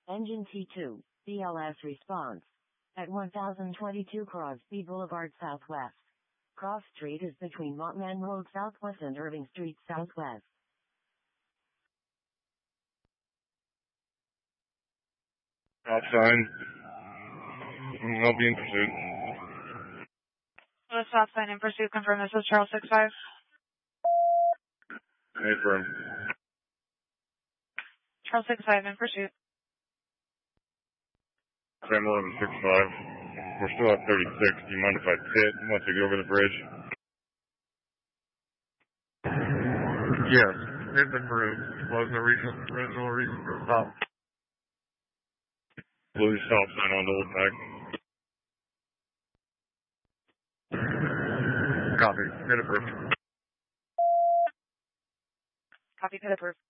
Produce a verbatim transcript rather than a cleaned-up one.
Engine T two, B L S response. At one thousand twenty-two Crosby Boulevard Southwest. Cross Street is between Montman Road Southwest and Irving Street Southwest. Stop sign. I'll be in pursuit. The stop sign in pursuit. Confirm this is Charles six five. Hey, firm. Charles six five in pursuit. Sam eleven six five. We're still at thirty-six. Do you mind if I pit once we get over the bridge? Yes. Hit the bridge. Was no reason, there's no reason for a stop. Blue stop sign on the old pack. Copy. Hit approved. Copy, pit approved.